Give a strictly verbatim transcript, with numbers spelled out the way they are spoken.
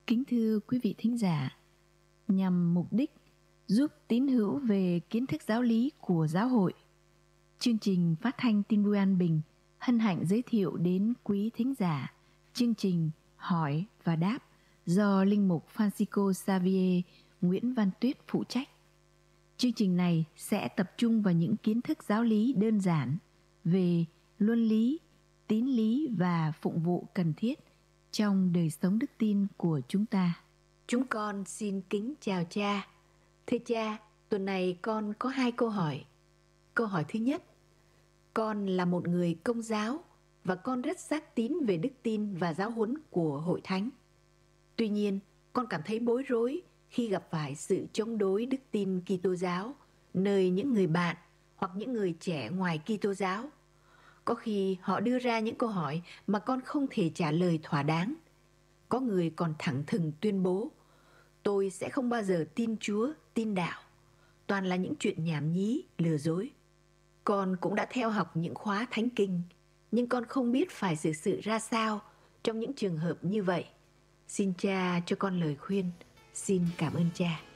Kính thưa quý vị thính giả, nhằm mục đích giúp tín hữu về kiến thức giáo lý của giáo hội, chương trình phát thanh Tin Vui An Bình hân hạnh giới thiệu đến quý thính giả chương trình Hỏi và Đáp do Linh mục Francisco Xavier Nguyễn Văn Tuyết phụ trách. Chương trình này sẽ tập trung vào những kiến thức giáo lý đơn giản về luân lý, tín lý và phụng vụ cần thiết trong đời sống đức tin của chúng ta. Chúng con xin kính chào cha. Thưa cha, tuần này con có hai câu hỏi. Câu hỏi thứ nhất, con là một người Công giáo và con rất xác tín về đức tin và giáo huấn của Hội Thánh. Tuy nhiên, con cảm thấy bối rối khi gặp phải sự chống đối đức tin Kitô giáo nơi những người bạn hoặc những người trẻ ngoài Kitô giáo. Có khi họ đưa ra những câu hỏi mà con không thể trả lời thỏa đáng. Có người còn thẳng thừng tuyên bố, tôi sẽ không bao giờ tin Chúa, tin đạo. Toàn là những chuyện nhảm nhí, lừa dối. Con cũng đã theo học những khóa thánh kinh, nhưng con không biết phải xử sự ra sao trong những trường hợp như vậy. Xin cha cho con lời khuyên. Xin cảm ơn cha.